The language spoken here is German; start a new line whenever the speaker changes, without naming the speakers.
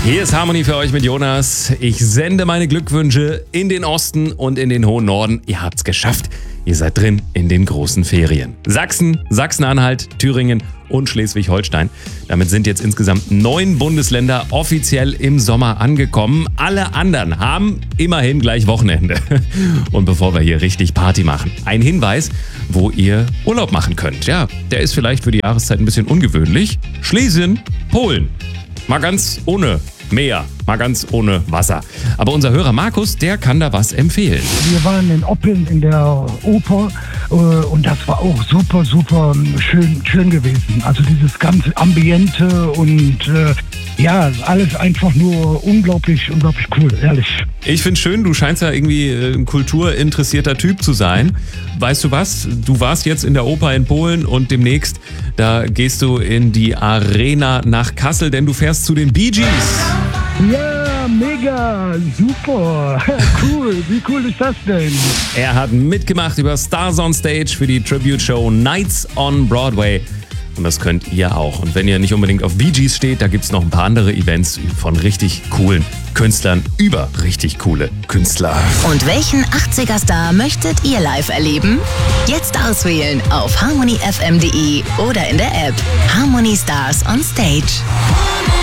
Hier ist Harmony für euch mit Jonas. Ich sende meine Glückwünsche in den Osten und in den hohen Norden. Ihr habt's geschafft. Ihr seid drin in den großen Ferien. Sachsen, Sachsen-Anhalt, Thüringen und Schleswig-Holstein. Damit sind jetzt insgesamt 9 Bundesländer offiziell im Sommer angekommen. Alle anderen haben immerhin gleich Wochenende. Und bevor wir hier richtig Party machen, ein Hinweis, wo ihr Urlaub machen könnt. Ja, der ist vielleicht für die Jahreszeit ein bisschen ungewöhnlich. Schlesien, Polen. Mal ganz ohne Meer, mal ganz ohne Wasser. Aber unser Hörer Markus, der kann da was empfehlen.
Wir waren in Oppeln in der Oper und das war auch super schön gewesen. Also dieses ganze Ambiente und alles einfach nur unglaublich cool, ehrlich.
Ich finde schön, du scheinst ja irgendwie ein kulturinteressierter Typ zu sein. Weißt du was? Du warst jetzt in der Oper in Polen und demnächst, da gehst du in die Arena nach Kassel, denn du fährst zu den Bee Gees.
Ja, mega, super, cool, wie cool ist das denn?
Er hat mitgemacht über Stars on Stage für die Tribute-Show Nights on Broadway. Und das könnt ihr auch. Und wenn ihr nicht unbedingt auf Bee Gees steht, da gibt es noch ein paar andere Events von richtig coolen Künstlern über richtig coole Künstler.
Und welchen 80er-Star möchtet ihr live erleben? Jetzt auswählen auf harmonyfm.de oder in der App Harmony Stars on Stage.